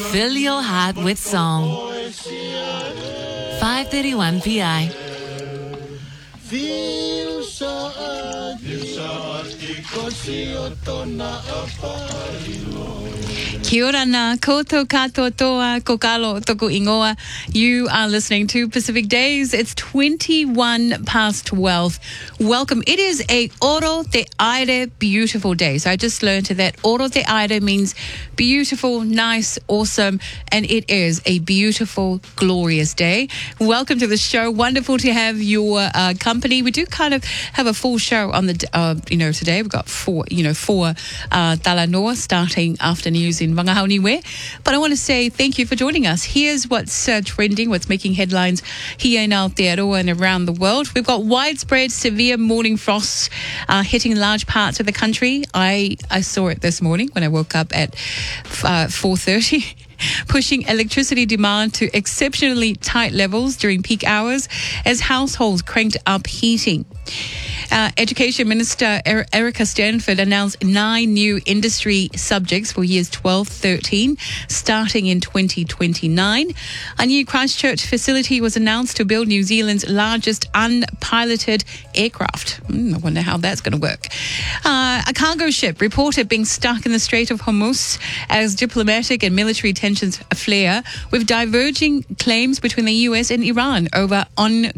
Fill your heart with song. 531 PI. Kia ora na koutou katoa toa kokalo toku ingoa. You are listening to Pacific Days. It's 21 past 12. Welcome. It is a Oro Te Aire beautiful day. So I just learned that Oro Te Aire means beautiful, nice, awesome, and it is a beautiful, glorious day. Welcome to the show. Wonderful to have your company. We do kind of have a full show on the today. We've got four Talanoa starting after news in Whangahauniwe. But I want to say thank you for joining us. Here's what's trending, what's making headlines here in Aotearoa and around the world. We've got widespread severe morning frosts hitting large parts of the country. I saw it this morning when I woke up at 4:30. Pushing electricity demand to exceptionally tight levels during peak hours as households cranked up heating. Education Minister Erica Stanford announced 9 new industry subjects for years 12-13 starting in 2029. A new Christchurch facility was announced to build New Zealand's largest unpiloted aircraft. I wonder how that's going to work. A cargo ship reported being stuck in the Strait of Hormuz as diplomatic and military tensions flare, with diverging claims between the US and Iran over